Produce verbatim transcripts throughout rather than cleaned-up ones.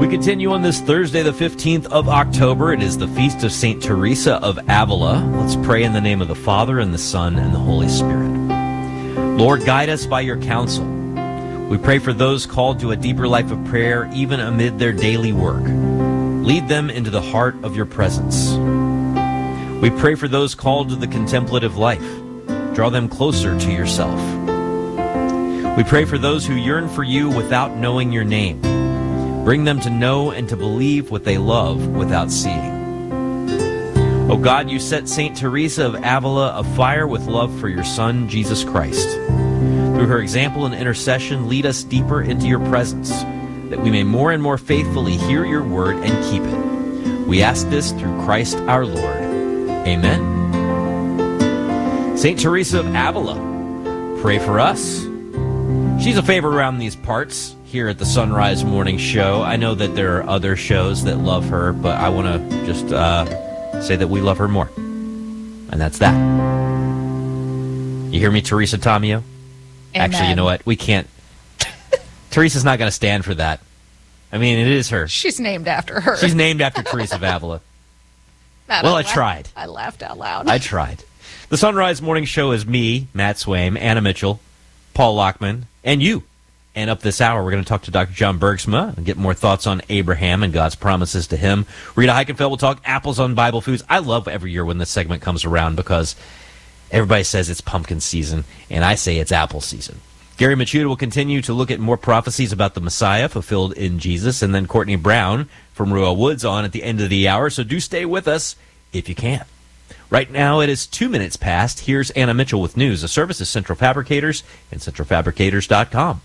We continue on this Thursday, the fifteenth of October. It is the feast of Saint Teresa of Avila. Let's pray in the name of the Father, and the Son, and the Holy Spirit. Lord, guide us by your counsel. We pray for those called to a deeper life of prayer, even amid their daily work. Lead them into the heart of your presence. We pray for those called to the contemplative life. Draw them closer to yourself. We pray for those who yearn for you without knowing your name. Bring them to know and to believe what they love without seeing. O God, you set Saint Teresa of Avila afire with love for your Son, Jesus Christ. Through her example and intercession, lead us deeper into your presence, that we may more and more faithfully hear your word and keep it. We ask this through Christ our Lord. Amen. Saint Teresa of Avila, pray for us. She's a favorite around these parts here at the Sunrise Morning Show. I know that there are other shows that love her, but I want to just uh, say that we love her more. And that's that. You hear me, Teresa Tomeo? Amen. Actually, you know what? We can't. Teresa's not going to stand for that. I mean, it is her. She's named after her. She's named after Teresa of Avila. That well, I, I tried. I laughed out loud. I tried. The Sunrise Morning Show is me, Matt Swaim, Anna Mitchell, Paul Lockman, and you. And up this hour, we're going to talk to Doctor John Bergsma and get more thoughts on Abraham and God's promises to him. Rita Heikenfeld will talk apples on Bible foods. I love every year when this segment comes around because everybody says it's pumpkin season, and I say it's apple season. Gary Machuda will continue to look at more prophecies about the Messiah fulfilled in Jesus, and then Courtney Brown from Ruel Woods on at the end of the hour, so do stay with us if you can. Right now, it is two minutes past. Here's Anna Mitchell with news. The service is Central Fabricators and central fabricators dot com.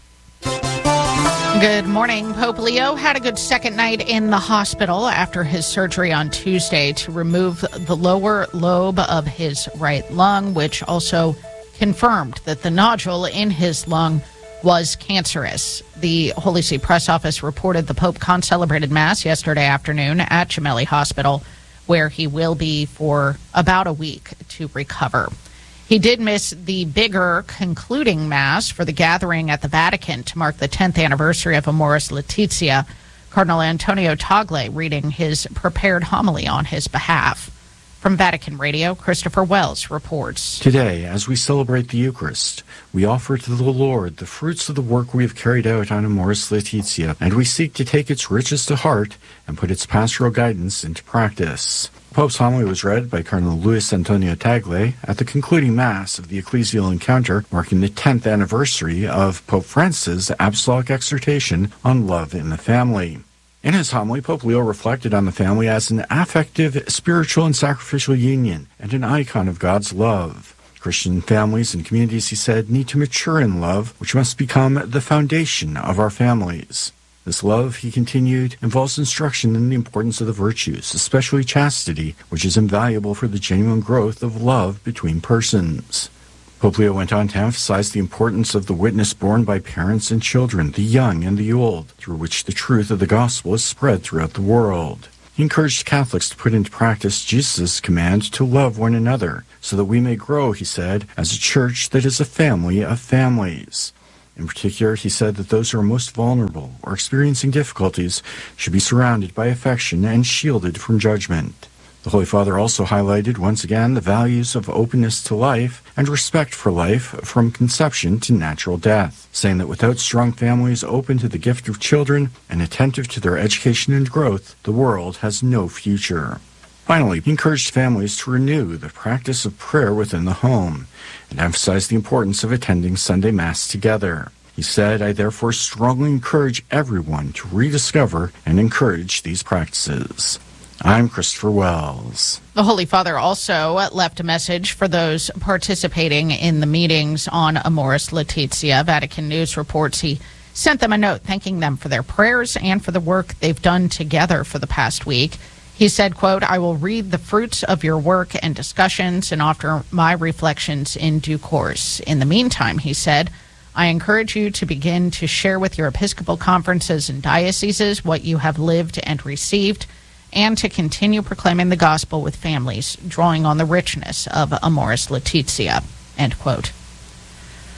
Good morning. Pope Leo had a good second night in the hospital after his surgery on Tuesday to remove the lower lobe of his right lung, which also confirmed that the nodule in his lung was cancerous. The Holy See Press Office reported the Pope concelebrated Mass yesterday afternoon at Gemelli Hospital, where he will be for about a week to recover. He did miss the bigger concluding Mass for the gathering at the Vatican to mark the tenth anniversary of Amoris Laetitia, Cardinal Antonio Tagle reading his prepared homily on his behalf. From Vatican Radio, Christopher Wells reports. Today, as we celebrate the Eucharist, we offer to the Lord the fruits of the work we have carried out on Amoris Laetitia, and we seek to take its riches to heart and put its pastoral guidance into practice. The Pope's homily was read by Cardinal Luis Antonio Tagle at the concluding Mass of the Ecclesial Encounter, marking the tenth anniversary of Pope Francis' apostolic exhortation on love in the family. In his homily, Pope Leo reflected on the family as an affective, spiritual, and sacrificial union, and an icon of God's love. Christian families and communities, he said, need to mature in love, which must become the foundation of our families. This love, he continued, involves instruction in the importance of the virtues, especially chastity, which is invaluable for the genuine growth of love between persons. Pope Leo went on to emphasize the importance of the witness borne by parents and children, the young and the old, through which the truth of the gospel is spread throughout the world. He encouraged Catholics to put into practice Jesus' command to love one another, so that we may grow, he said, as a church that is a family of families. In particular, he said that those who are most vulnerable or experiencing difficulties should be surrounded by affection and shielded from judgment. The Holy Father also highlighted once again the values of openness to life and respect for life from conception to natural death, saying that without strong families open to the gift of children and attentive to their education and growth, the world has no future. Finally, he encouraged families to renew the practice of prayer within the home and emphasized the importance of attending Sunday Mass together. He said, I therefore strongly encourage everyone to rediscover and encourage these practices. I'm Christopher Wells. The Holy Father also left a message for those participating in the meetings on Amoris Laetitia. Vatican News reports he sent them a note thanking them for their prayers and for the work they've done together for the past week. He said, quote, I will read the fruits of your work and discussions and offer my reflections in due course. In the meantime, he said, I encourage you to begin to share with your Episcopal conferences and dioceses what you have lived and received, and to continue proclaiming the gospel with families, drawing on the richness of Amoris Laetitia, end quote.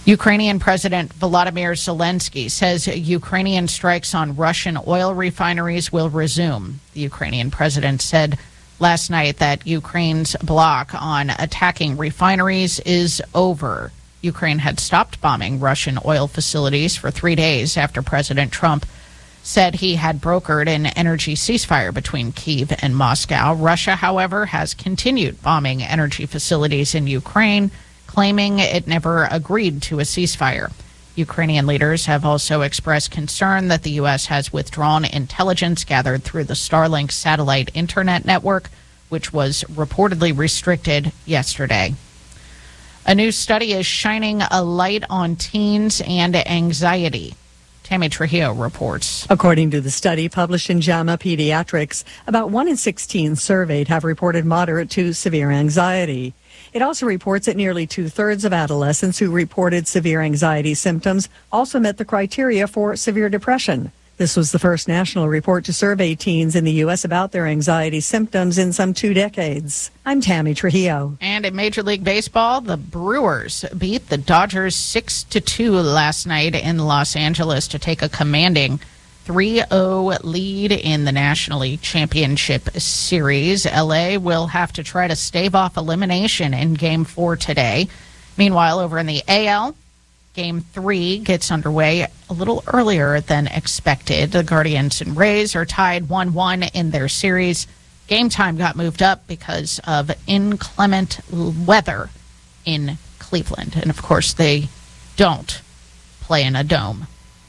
Ukrainian President Volodymyr Zelensky says Ukrainian strikes on Russian oil refineries will resume. The Ukrainian president said last night that Ukraine's block on attacking refineries is over. Ukraine had stopped bombing Russian oil facilities for three days after President Trump said he had brokered an energy ceasefire between Kyiv and Moscow. Russia, however, has continued bombing energy facilities in Ukraine, claiming it never agreed to a ceasefire. Ukrainian leaders have also expressed concern that the U S has withdrawn intelligence gathered through the Starlink satellite internet network, which was reportedly restricted yesterday. A new study is shining a light on teens and anxiety. Tammy Trujillo reports. According to the study published in JAMA Pediatrics, about one in sixteen surveyed have reported moderate to severe anxiety. It also reports that nearly two-thirds of adolescents who reported severe anxiety symptoms also met the criteria for severe depression. This was the first national report to survey teens in the U S about their anxiety symptoms in some two decades. I'm Tammy Trujillo. And in Major League Baseball, the Brewers beat the Dodgers six to two last night in Los Angeles to take a commanding three oh lead in the National League Championship Series. L A will have to try to stave off elimination in Game four today. Meanwhile, over in the A L, Game three gets underway a little earlier than expected. The Guardians and Rays are tied one one in their series. Game time got moved up because of inclement weather in Cleveland. And, of course, they don't play in a dome.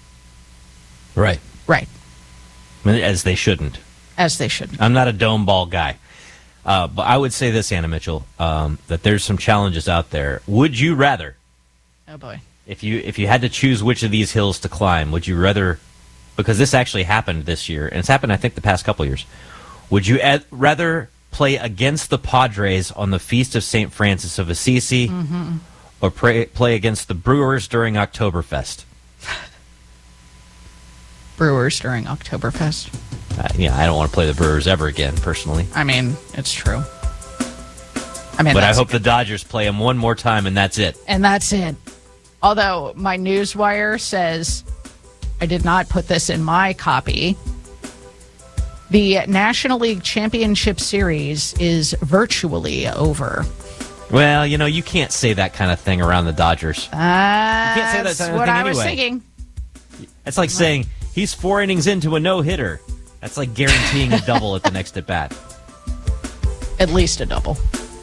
Right. Right. As they shouldn't. As they shouldn't. I'm not a dome ball guy. Uh, but I would say this, Anna Mitchell, um, that there's some challenges out there. Would you rather, Oh, boy. if you if you had to choose which of these hills to climb, would you rather, because this actually happened this year, and it's happened, I think, the past couple of years, would you ad- rather play against the Padres on the Feast of Saint Francis of Assisi Mm-hmm. or pray, play against the Brewers during Oktoberfest? Brewers during Oktoberfest. Uh, yeah, I don't want to play the Brewers ever again, personally. I mean, it's true. I mean, but I that's hope the Dodgers play them one more time, and that's it. And that's it. Although my newswire says, I did not put this in my copy, the National League Championship Series is virtually over. Well, you know, you can't say that kind of thing around the Dodgers. That's can't say that kind of what thing I was anyway. thinking. It's like saying he's four innings into a no-hitter. That's like guaranteeing a double at the next at-bat. At least a double.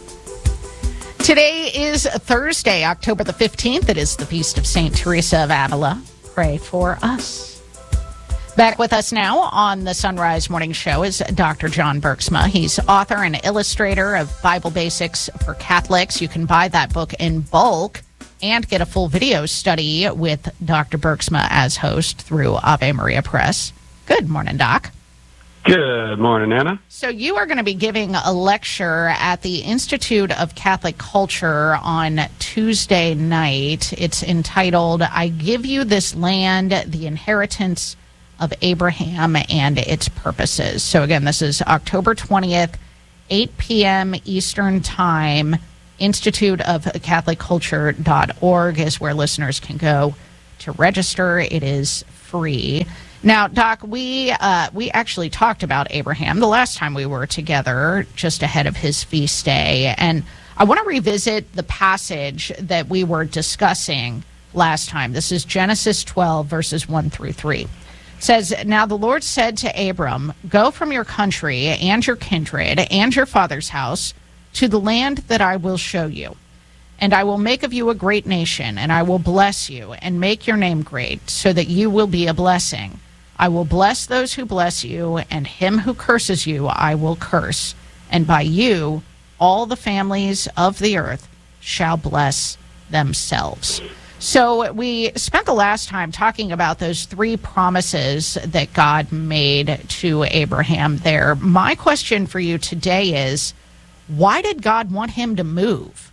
Today is Thursday, October the fifteenth. It is the Feast of Saint Teresa of Avila. Pray for us. Back with us now on the Sunrise Morning Show is Doctor John Bergsma. He's author and illustrator of Bible Basics for Catholics. You can buy that book in bulk and get a full video study with Doctor Bergsma as host through Ave Maria Press. Good morning, Doc. Good morning, Anna. So you are going to be giving a lecture at the Institute of Catholic Culture on Tuesday night. It's entitled, I Give You This Land, the Inheritance of Abraham and Its Purposes. So again, this is October twentieth, eight p.m. Eastern Time. Institute of Catholic Culture dot org is where listeners can go to register. It is free. Now, Doc, we uh, we actually talked about Abraham the last time we were together, just ahead of his feast day. And I want to revisit the passage that we were discussing last time. This is Genesis twelve, verses one through three. It says, Now the Lord said to Abram, Go from your country and your kindred and your father's house to the land that I will show you. And I will make of you a great nation, and I will bless you and make your name great, so that you will be a blessing. I will bless those who bless you, and him who curses you I will curse. And by you all the families of the earth shall bless themselves. So we spent the last time talking about those three promises that God made to Abraham there. My question for you today is, why did God want him to move?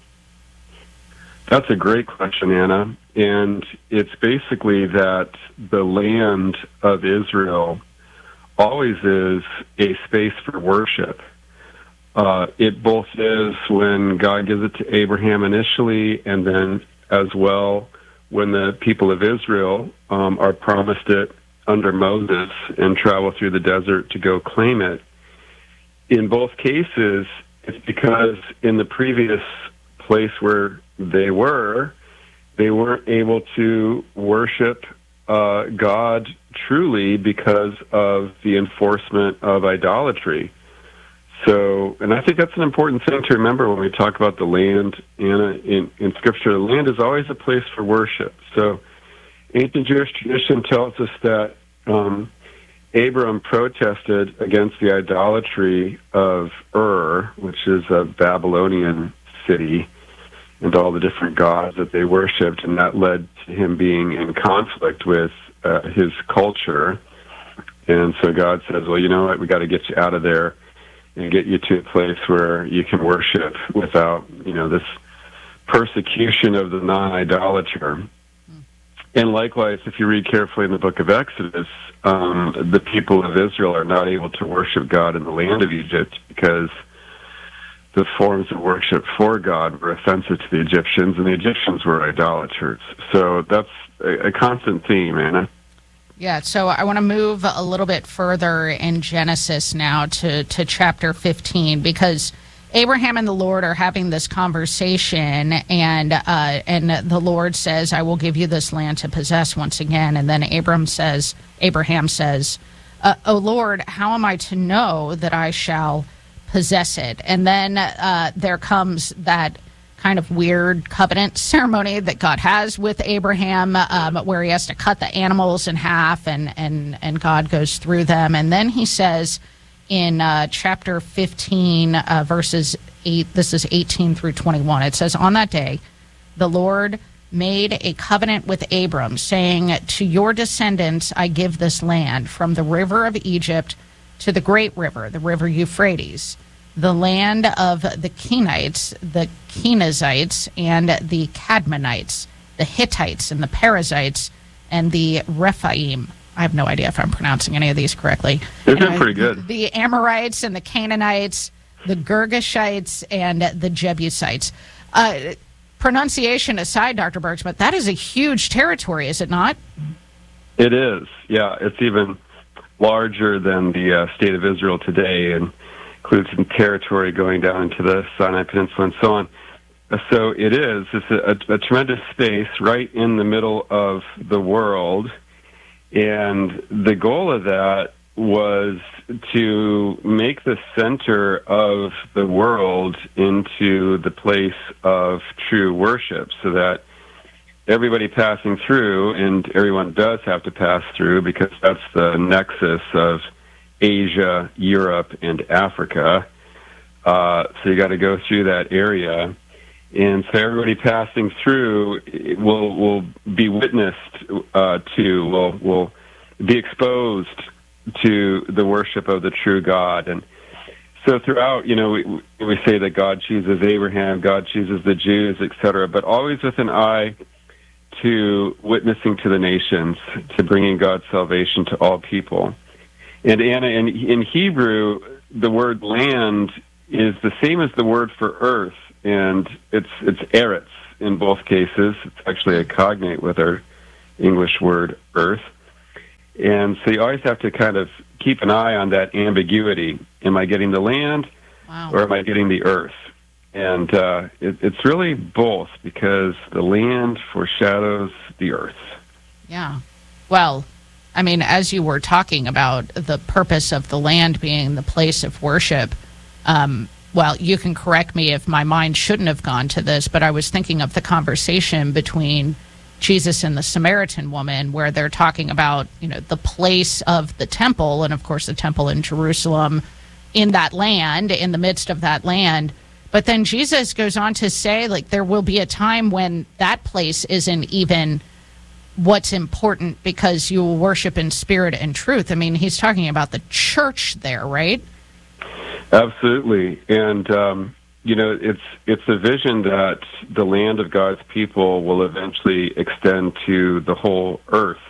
That's a great question, Anna. And it's basically that the land of Israel always is a space for worship. Uh, it both is when God gives it to Abraham initially, and then as well when the people of Israel um, are promised it under Moses and travel through the desert to go claim it. In both cases, it's because in the previous place where they were, they weren't able to worship uh, God truly because of the enforcement of idolatry. So, and I think that's an important thing to remember when we talk about the land. Anna, in, in Scripture, the land is always a place for worship. So, ancient Jewish tradition tells us that um, Abram protested against the idolatry of Ur, which is a Babylonian city, and all the different gods that they worshipped, and that led to him being in conflict with uh, his culture. And so God says, well, you know what, we got to get you out of there and get you to a place where you can worship without, you know, this persecution of the non-idolater. Mm. And likewise, if you read carefully in the book of Exodus, um, the people of Israel are not able to worship God in the land of Egypt because the forms of worship for God were offensive to the Egyptians, and the Egyptians were idolaters. So that's a, a constant theme, Anna. Yeah, so I want to move a little bit further in Genesis now to, to chapter fifteen, because Abraham and the Lord are having this conversation, and uh, and the Lord says, I will give you this land to possess once again. And then Abram says, Abraham says, uh, oh Lord, how am I to know that I shall possess it? And then uh, there comes that kind of weird covenant ceremony that God has with Abraham, um, where he has to cut the animals in half, and, and, and God goes through them. And then he says in uh, chapter fifteen, uh, verses eight, this is eighteen through twenty-one, it says, on that day, the Lord made a covenant with Abram, saying, to your descendants I give this land, from the river of Egypt to the great river, the river Euphrates, the land of the Kenites, the Kenizzites, and the Cadmonites, the Hittites, and the Perizzites, and the Rephaim. I have no idea if I'm pronouncing any of these correctly. They're doing pretty good. The Amorites and the Canaanites, the Girgashites, and the Jebusites. Uh, pronunciation aside, Doctor Bergsma, that is a huge territory, is it not? It is, yeah. It's even larger than the uh, state of Israel today, and includes some territory going down into the Sinai Peninsula and so on. So it is. It's a, a, a tremendous space right in the middle of the world, and the goal of that was to make the center of the world into the place of true worship, so that everybody passing through, and everyone does have to pass through because that's the nexus of Asia, Europe, and Africa. Uh, so you got to go through that area. And so everybody passing through will will be witnessed uh, to, will will be exposed to the worship of the true God. And so throughout, you know, we, we say that God chooses Abraham, God chooses the Jews, et cetera, but always with an eye to witnessing to the nations, to bringing God's salvation to all people. And Anna, in, in Hebrew, the word land is the same as the word for earth, and it's it's eretz in both cases. It's actually a cognate with our English word earth. And so you always have to kind of keep an eye on that ambiguity. Am I getting the land, wow, or am I getting the earth? And uh, it, it's really both, because the land foreshadows the earth. Yeah. Well, I mean, as you were talking about the purpose of the land being the place of worship, um, well, you can correct me if my mind shouldn't have gone to this, but I was thinking of the conversation between Jesus and the Samaritan woman, where they're talking about, you know, the place of the temple, and of course the temple in Jerusalem, in that land, in the midst of that land. But then Jesus goes on to say, like, there will be a time when that place isn't even what's important, because you will worship in spirit and truth. I mean, he's talking about the church there, right? Absolutely. And, um, you know, it's it's a vision that the land of God's people will eventually extend to the whole earth.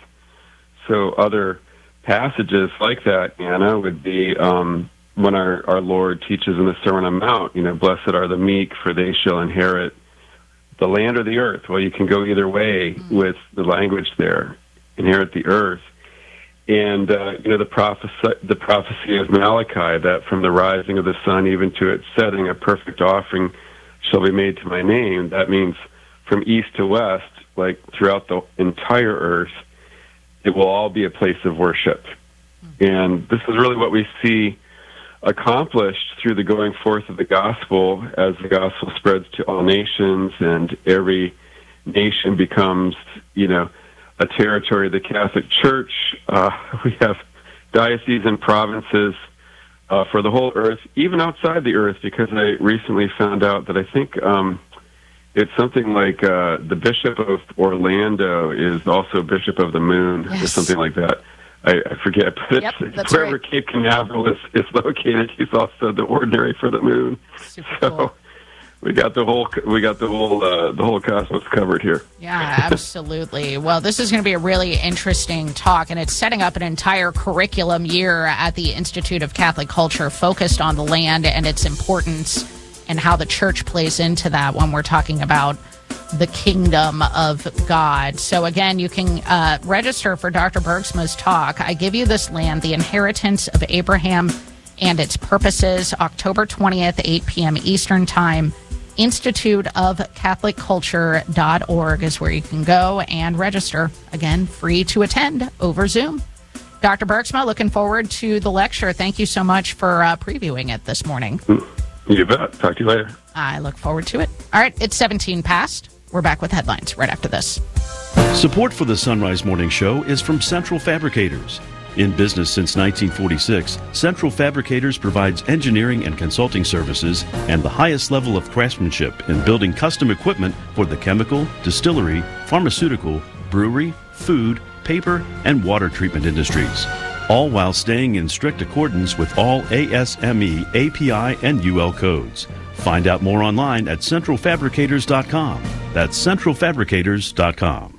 So other passages like that, Anna, would be um, when our, our Lord teaches in the Sermon on the Mount, you know, blessed are the meek, for they shall inherit the land or the earth. Well, you can go either way mm-hmm. with the language there. Inherit the earth. And, uh, you know, the prophecy, the prophecy of Malachi, that from the rising of the sun even to its setting, a perfect offering shall be made to my name. That means from east to west, like throughout the entire earth, it will all be a place of worship. Mm-hmm. And this is really what we see accomplished through the going forth of the gospel as the gospel spreads to all nations, and every nation becomes, you know, a territory of the Catholic Church. Uh, we have dioceses and provinces uh, for the whole earth, even outside the earth, because I recently found out that I think um, it's something like uh, the Bishop of Orlando is also Bishop of the Moon, yes. or something like that. I, I forget, but yep, it's wherever right. Cape Canaveral is, is located, he's also the ordinary for the moon. Super so cool. we got the whole we got the whole uh, the whole cosmos covered here. Yeah, absolutely. Well, this is going to be a really interesting talk, and it's setting up an entire curriculum year at the Institute of Catholic Culture focused on the land and its importance and how the church plays into that when we're talking about the kingdom of God. So again, you can uh, register for Doctor Bergsma's talk, I Give You This Land, The Inheritance of Abraham and Its Purposes, October twentieth, eight p.m. Eastern Time. Institute of Catholic Culture dot org is where you can go and register. Again, free to attend over Zoom. Doctor Bergsma, looking forward to the lecture. Thank you so much for uh, previewing it this morning. You bet. Talk to you later. I look forward to it. All right, it's seventeen past. We're back with headlines right after this. Support for the Sunrise Morning Show is from Central Fabricators. In business since nineteen forty-six, Central Fabricators provides engineering and consulting services and the highest level of craftsmanship in building custom equipment for the chemical, distillery, pharmaceutical, brewery, food, paper, and water treatment industries, all while staying in strict accordance with all A S M E, A P I, and U L codes. Find out more online at central fabricators dot com. That's central fabricators dot com.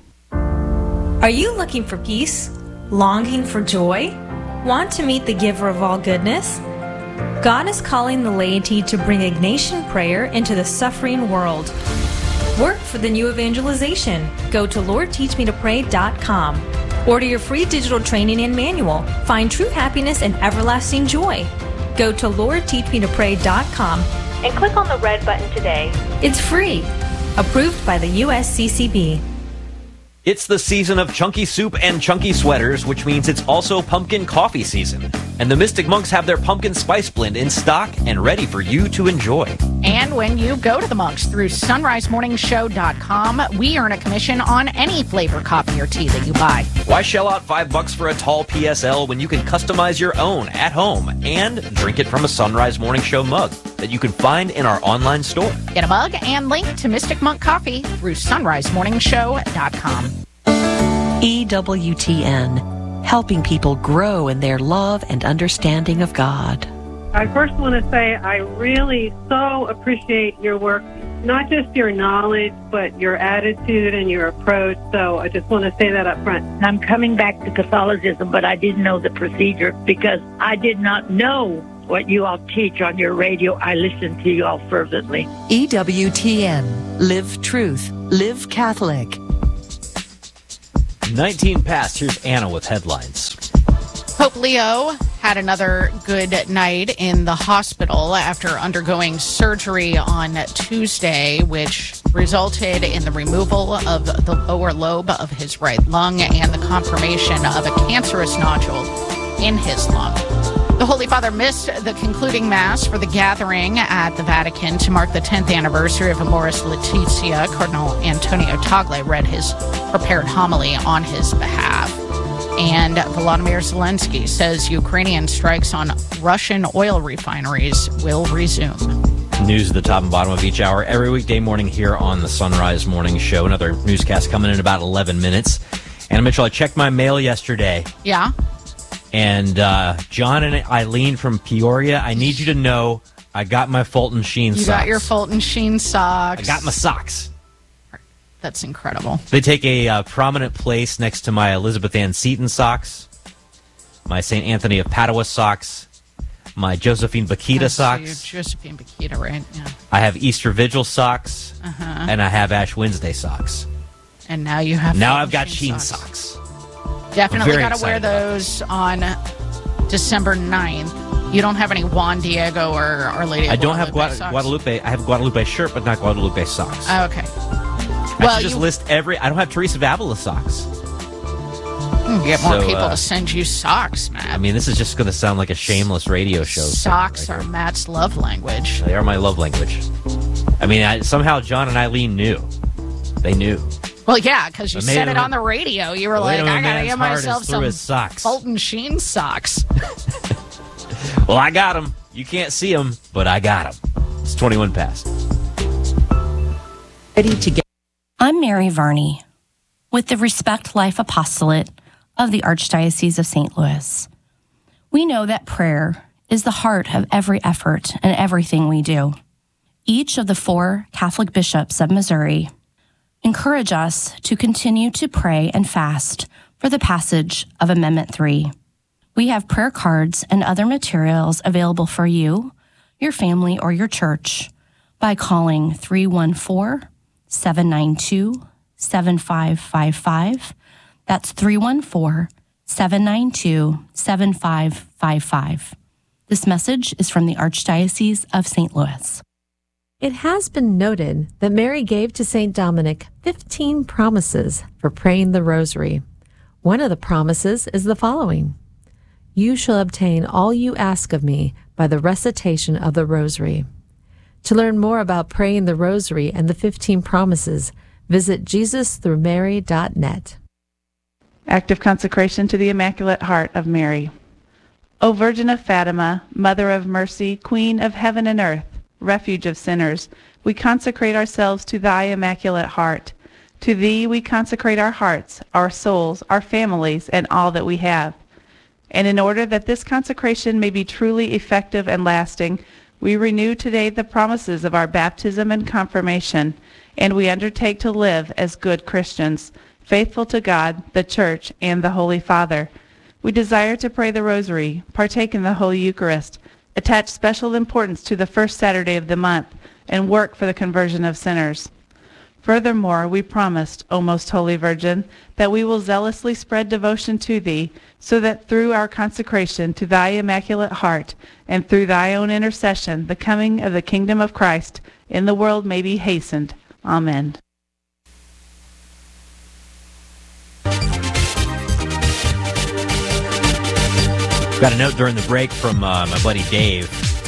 Are you looking for peace? Longing for joy? Want to meet the giver of all goodness? God is calling the laity to bring Ignatian prayer into the suffering world. Work for the new evangelization. Go to lord teach me to pray dot com. Order your free digital training and manual. Find true happiness and everlasting joy. Go to lord teach me to pray dot com and click on the red button today. It's free. Approved by the U S C C B. It's the season of chunky soup and chunky sweaters, which means it's also pumpkin coffee season. And the Mystic Monks have their pumpkin spice blend in stock and ready for you to enjoy. And when you go to the Monks through sunrise morning show dot com, we earn a commission on any flavor coffee or tea that you buy. Why shell out five bucks for a tall P S L when you can customize your own at home and drink it from a Sunrise Morning Show mug that you can find in our online store? Get a mug and link to Mystic Monk Coffee through sunrise morning show dot com. E W T N, helping people grow in their love and understanding of God. I first want to say I really so appreciate your work, not just your knowledge, but your attitude and your approach. So I just want to say that up front. I'm coming back to Catholicism, but I didn't know the procedure because I did not know what you all teach on your radio. I listen to you all fervently. E W T N, live truth, live Catholic. nineteen past. Here's Anna with headlines. Pope Leo had another good night in the hospital after undergoing surgery on Tuesday, which resulted in the removal of the lower lobe of his right lung and the confirmation of a cancerous nodule in his lung. The Holy Father missed the concluding Mass for the gathering at the Vatican to mark the tenth anniversary of Amoris Laetitia. Cardinal Antonio Tagle read his prepared homily on his behalf. And Volodymyr Zelensky says Ukrainian strikes on Russian oil refineries will resume. News at the top and bottom of each hour every weekday morning here on the Sunrise Morning Show. Another newscast coming in about eleven minutes. Anna Mitchell, I checked my mail yesterday. Yeah? And uh, John and Eileen from Peoria, I need you to know I got my Fulton Sheen you socks. You got your Fulton Sheen socks. I got my socks. That's incredible. They take a uh, prominent place next to my Elizabeth Ann Seton socks, my Saint Anthony of Padua socks, my Josephine Bakita That's socks. Josephine Bakita, right? Yeah. I have Easter Vigil socks, uh-huh. and I have Ash Wednesday socks. And now you have now I've got Sheen Sheen socks. socks. Definitely got to wear those on December ninth. You don't have any Juan Diego or Our Lady of I don't have Guadalupe Gua- socks? Guadalupe. I have a Guadalupe shirt, but not Guadalupe socks. Oh, okay. I Well, should just you- list every. I don't have Teresa of Avila socks. You get more So, people uh, to send you socks, Matt. I mean, this is just going to sound like a shameless radio show. Socks right are here. Matt's love language. They are my love language. I mean, I, somehow John and Eileen knew. They knew. Well, yeah, because you But made said it it a- on the radio. You were Made like, him a I got to man's get heart myself is through some his socks. Fulton Sheen socks. Well, I got them. You can't see them, but I got them. It's twenty-one past. Ready to get. I'm Mary Varney with the Respect Life Apostolate of the Archdiocese of Saint Louis. We know that prayer is the heart of every effort and everything we do. Each of the four Catholic bishops of Missouri encourage us to continue to pray and fast for the passage of Amendment three. We have prayer cards and other materials available for you, your family, or your church by calling three one four, seven nine two, seven five five five. That's three one four, seven nine two, seven five five five. This message is from the Archdiocese of Saint Louis. It has been noted that Mary gave to Saint Dominic fifteen promises for praying the rosary. One of the promises is the following: You shall obtain all you ask of me by the recitation of the rosary. To learn more about praying the rosary and the fifteen promises, visit jesus through mary dot net. Active consecration to the Immaculate Heart of Mary. O Virgin of Fatima, Mother of Mercy, Queen of Heaven and Earth, Refuge of sinners, we consecrate ourselves to thy Immaculate Heart. To thee we consecrate our hearts, our souls, our families, and all that we have. And in order that this consecration may be truly effective and lasting, we renew today the promises of our baptism and confirmation, and we undertake to live as good Christians, faithful to God, the Church, and the Holy Father. We desire to pray the Rosary, partake in the Holy Eucharist, attach special importance to the first Saturday of the month, and work for the conversion of sinners. Furthermore, we promised, O Most Holy Virgin, that we will zealously spread devotion to Thee, so that through our consecration to Thy Immaculate Heart, and through Thy own intercession, the coming of the kingdom of Christ in the world may be hastened. Amen. Got a note during the break from uh, my buddy Dave,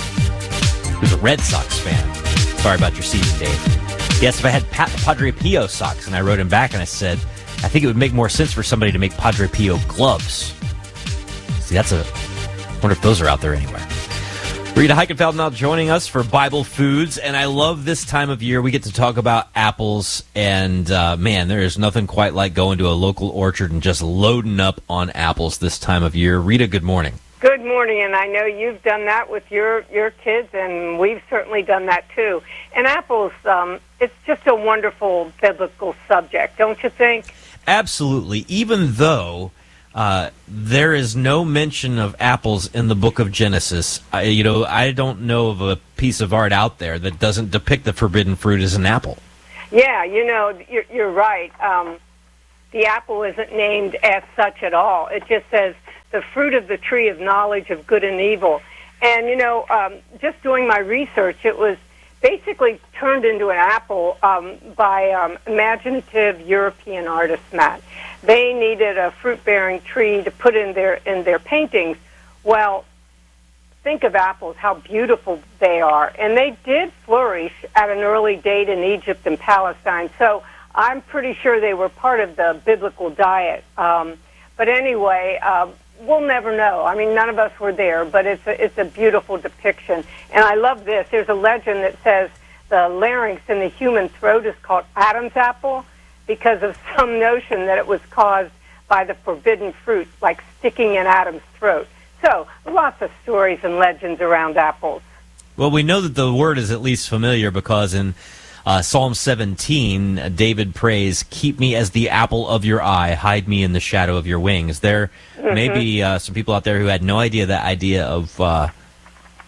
who's a Red Sox fan. Sorry about your season, Dave. He asked if I had pa- Padre Pio socks, and I wrote him back and I said, I think it would make more sense for somebody to make Padre Pio gloves. See, that's a... I wonder if those are out there anywhere. Rita Heikenfeld now joining us for Bible Foods, and I love this time of year. We get to talk about apples, and uh, man, there is nothing quite like going to a local orchard and just loading up on apples this time of year. Rita, good morning. Good morning, and I know you've done that with your, your kids, and we've certainly done that too. And apples, um, it's just a wonderful biblical subject, don't you think? Absolutely, even though uh, there is no mention of apples in the book of Genesis. I, you know, I don't know of a piece of art out there that doesn't depict the forbidden fruit as an apple. Yeah, you know, you're, you're right. Um, the apple isn't named as such at all. It just says the fruit of the tree of knowledge of good and evil. And, you know, um, just doing my research, it was basically turned into an apple um, by um, imaginative European artists, Matt. They needed a fruit-bearing tree to put in their in their paintings. Well, think of apples, how beautiful they are. And they did flourish at an early date in Egypt and Palestine. So I'm pretty sure they were part of the biblical diet. Um, but anyway, uh, we'll never know. I mean, none of us were there, but it's a, it's a beautiful depiction. And I love this. There's a legend that says the larynx in the human throat is called Adam's apple because of some notion that it was caused by the forbidden fruit, like sticking in Adam's throat. So lots of stories and legends around apples. Well, we know that the word is at least familiar because in uh, Psalm seventeen, David prays, "Keep me as the apple of your eye, hide me in the shadow of your wings." There Mm-hmm. may be uh, some people out there who had no idea that idea of uh,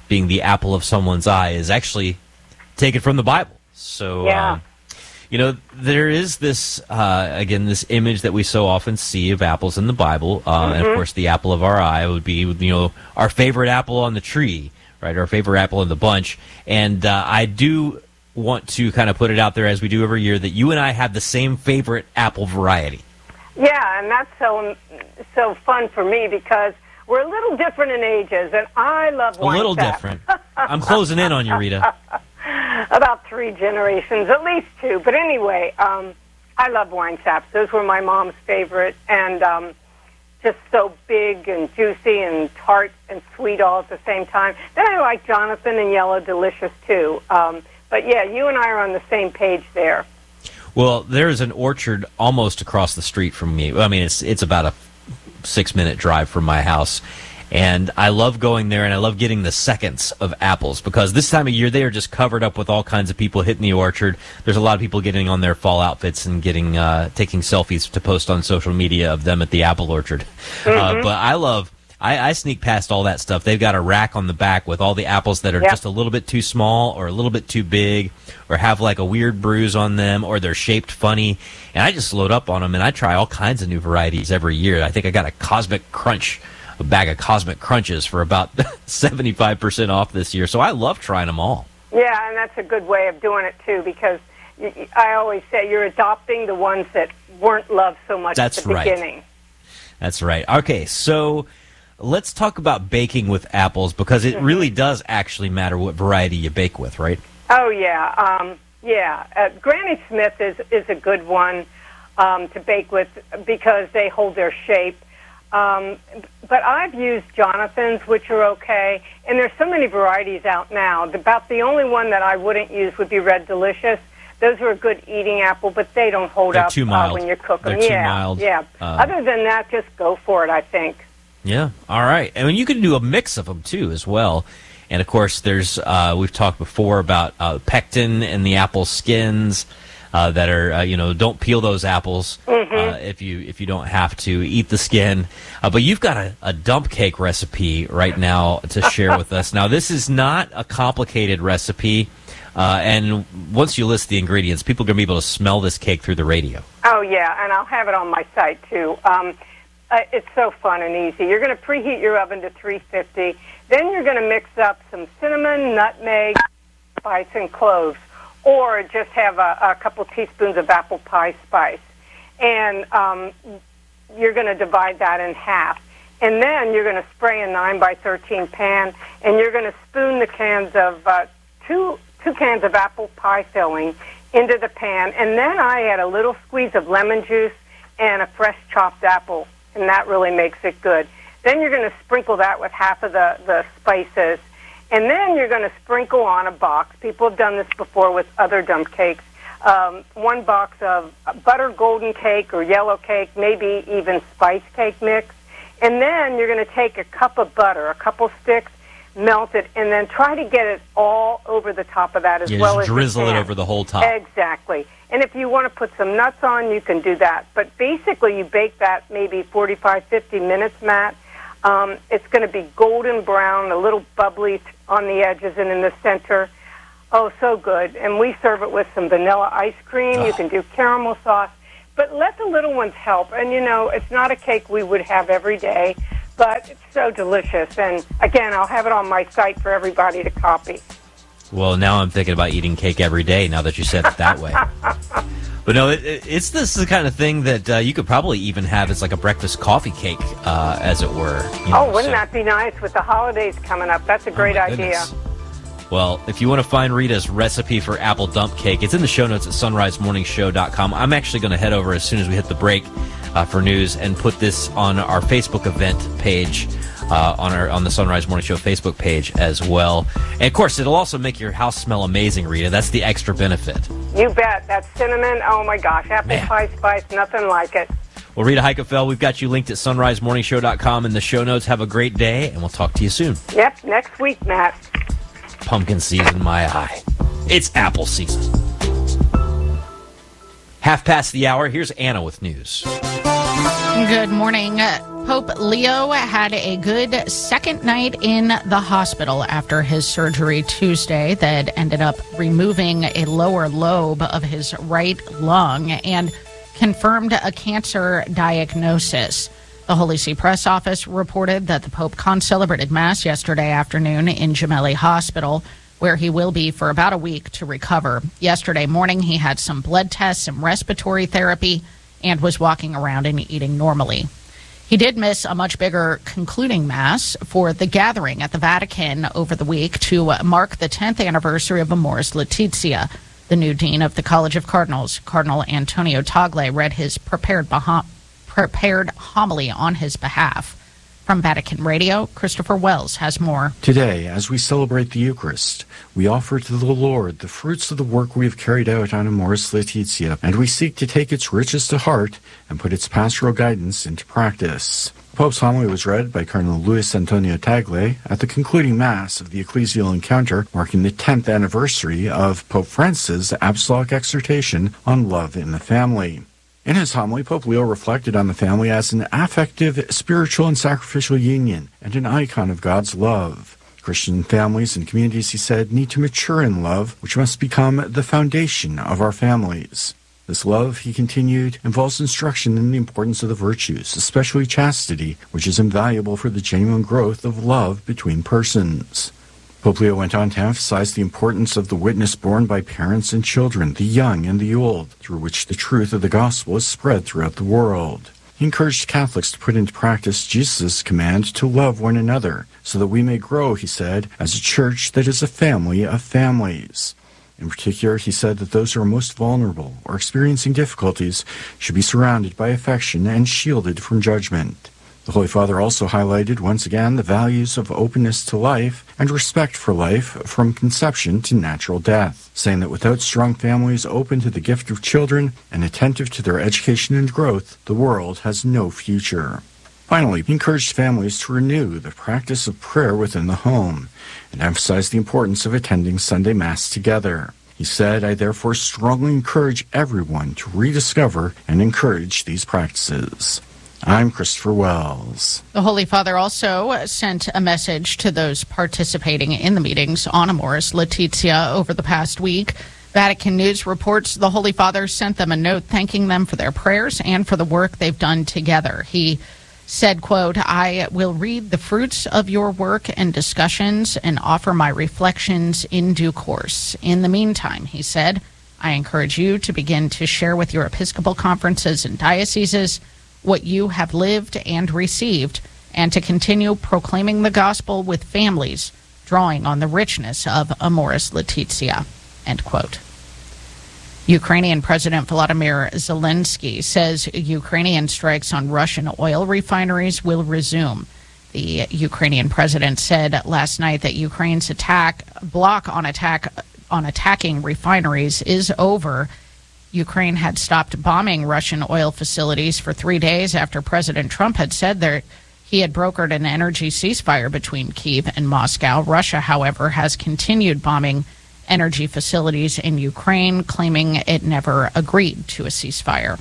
being the apple of someone's eye is actually taken from the Bible. So, Yeah. um, you know, there is this, uh, again, this image that we so often see of apples in the Bible. Uh, And, of Mhm. course, the apple of our eye would be, you know, our favorite apple on the tree, right? Our favorite apple in the bunch. And uh, I do want to kind of put it out there, as we do every year, that you and I have the same favorite apple variety. Yeah, and that's so so fun for me because we're a little different in ages, and I love A wine little sap. different. I'm closing in on you, Rita. About three generations, at least two. But anyway, um, I love wine saps. Those were my mom's favorite, and um, just so big and juicy and tart and sweet all at the same time. Then I like Jonathan and Yellow Delicious, too. Um, but, yeah, you and I are on the same page there. Well, there's an orchard almost across the street from me. I mean, it's it's about a six-minute drive from my house. And I love going there, and I love getting the seconds of apples, because this time of year they are just covered up with all kinds of people hitting the orchard. There's a lot of people getting on their fall outfits and getting uh, taking selfies to post on social media of them at the apple orchard. Mm-hmm. Uh, but I love, I, I sneak past all that stuff. They've got a rack on the back with all the apples that are Yep. just a little bit too small or a little bit too big or have like a weird bruise on them or they're shaped funny. And I just load up on them, and I try all kinds of new varieties every year. I think I got a Cosmic Crunch a bag of Cosmic Crunches for about seventy-five percent off this year. So I love trying them all. Yeah, and that's a good way of doing it, too, because y- y- I always say you're adopting the ones that weren't loved so much That's at the right. beginning. That's right. Okay, so let's talk about baking with apples, because it really does actually matter what variety you bake with, right? Oh, yeah. Um, yeah. Uh, Granny Smith is, is a good one um, to bake with because they hold their shape. Um, but I've used Jonathan's, which are okay, and there's so many varieties out now. About the only one that I wouldn't use would be Red Delicious. Those are a good eating apple, but they don't hold They're up too uh, mild. when you cook them. They're too yeah, mild. yeah. Uh, Other than that, just go for it, I think. Yeah. All right. I mean, you can do a mix of them too, as well. And of course, there's uh, we've talked before about uh, pectin and the apple skins uh, that are uh, you know don't peel those apples Mm-hmm. uh, if you if you don't have to eat the skin. Uh, but you've got a, a dump cake recipe right now to share with us. Now, this is not a complicated recipe, uh, and once you list the ingredients, people are going to be able to smell this cake through the radio. Oh, yeah, and I'll have it on my site, too. Um, uh, it's so fun and easy. You're going to preheat your oven to three fifty. Then you're going to mix up some cinnamon, nutmeg, spice, and cloves, or just have a, a couple teaspoons of apple pie spice. And um, you're going to divide that in half. And then you're going to spray a nine by thirteen pan, and you're going to spoon the cans of uh, two two cans of apple pie filling into the pan. And then I add a little squeeze of lemon juice and a fresh chopped apple, and that really makes it good. Then you're going to sprinkle that with half of the, the spices. And then you're going to sprinkle on a box. People have done this before with other dump cakes. Um, one box of butter golden cake or yellow cake, maybe even spice cake mix. And then you're going to take a cup of butter, a couple sticks, melt it, and then try to get it all over the top of that as Yeah, well just as you drizzle it can. over the whole top. Exactly. And if you want to put some nuts on, you can do that. But basically, you bake that maybe forty-five, fifty minutes, Matt. Um, it's going to be golden brown, a little bubbly on the edges and in the center. Oh, so good. And we serve it with some vanilla ice cream. You can do caramel sauce. But let the little ones help. And, you know, it's not a cake we would have every day, but it's so delicious. And, again, I'll have it on my site for everybody to copy. Well, now I'm thinking about eating cake every day now that you said it that way. But no, it, it, it's this the kind of thing that uh, you could probably even have as like a breakfast coffee cake, uh, as it were. You know, Oh, wouldn't so- that be nice with the holidays coming up? That's a great idea. goodness. Well, if you want to find Rita's recipe for apple dump cake, it's in the show notes at sunrise morning show dot com. I'm actually going to head over as soon as we hit the break uh, for news and put this on our Facebook event page, uh, on our on the Sunrise Morning Show Facebook page as well. And, of course, it'll also make your house smell amazing, Rita. That's the extra benefit. You bet. That cinnamon, oh, my gosh. Apple Man. pie spice, nothing like it. Well, Rita Heikefeld, we've got you linked at sunrise morning show dot com in the show notes. Have a great day, and we'll talk to you soon. Yep, next week, Matt. Pumpkin season, my eye. It's apple season. Half past the hour, here's Anna with news. Good morning. Uh, Pope Leo had a good second night in the hospital after his surgery Tuesday that ended up removing a lower lobe of his right lung and confirmed a cancer diagnosis. The Holy See Press Office reported that the Pope celebrated Mass yesterday afternoon in Gemelli Hospital, where he will be for about a week to recover. Yesterday morning, he had some blood tests, some respiratory therapy, and was walking around and eating normally. He did miss a much bigger concluding Mass for the gathering at the Vatican over the week to mark the tenth anniversary of Amoris Laetitia. The new dean of the College of Cardinals, Cardinal Antonio Tagle, read his prepared, bah- prepared homily on his behalf. From Vatican Radio, Christopher Wells has more. Today, as we celebrate the Eucharist, we offer to the Lord the fruits of the work we have carried out on Amoris Laetitia, and we seek to take its riches to heart and put its pastoral guidance into practice. The Pope's homily was read by Cardinal Luis Antonio Tagle at the concluding Mass of the Ecclesial Encounter, marking the tenth anniversary of Pope Francis' Apostolic Exhortation on Love in the Family. In his homily, Pope Leo reflected on the family as an affective, spiritual, and sacrificial union, and an icon of God's love. Christian families and communities, he said, need to mature in love, which must become the foundation of our families. This love, he continued, involves instruction in the importance of the virtues, especially chastity, which is invaluable for the genuine growth of love between persons. Pope Leo went on to emphasize the importance of the witness borne by parents and children, the young and the old, through which the truth of the gospel is spread throughout the world. He encouraged Catholics to put into practice Jesus' command to love one another, so that we may grow, he said, as a church that is a family of families. In particular, he said that those who are most vulnerable or experiencing difficulties should be surrounded by affection and shielded from judgment. The Holy Father also highlighted once again the values of openness to life and respect for life from conception to natural death, saying that without strong families open to the gift of children and attentive to their education and growth, the world has no future. Finally, he encouraged families to renew the practice of prayer within the home and emphasized the importance of attending Sunday Mass together. He said, I therefore strongly encourage everyone to rediscover and encourage these practices. I'm Christopher Wells. The Holy Father also sent a message to those participating in the meetings on Amoris Laetitia over the past week. Vatican News reports the Holy Father sent them a note thanking them for their prayers and for the work they've done together. He said, quote, I will read the fruits of your work and discussions and offer my reflections in due course. In the meantime, he said, I encourage you to begin to share with your Episcopal conferences and dioceses what you have lived and received, and to continue proclaiming the gospel with families, drawing on the richness of Amoris Laetitia, end quote. Ukrainian President Volodymyr Zelensky says Ukrainian strikes on Russian oil refineries will resume. The Ukrainian president said last night that Ukraine's attack block on attack on attacking refineries is over. Ukraine had stopped bombing Russian oil facilities for three days after President Trump had said that he had brokered an energy ceasefire between Kyiv and Moscow. Russia, however, has continued bombing energy facilities in Ukraine, claiming it never agreed to a ceasefire.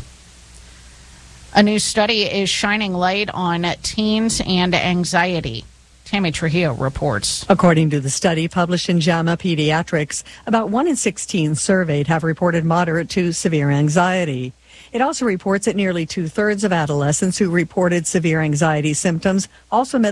A new study is shining light on teens and anxiety. Tammy Trujillo reports. According to the study published in JAMA Pediatrics, about one in sixteen surveyed have reported moderate to severe anxiety. It also reports that nearly two-thirds of adolescents who reported severe anxiety symptoms also met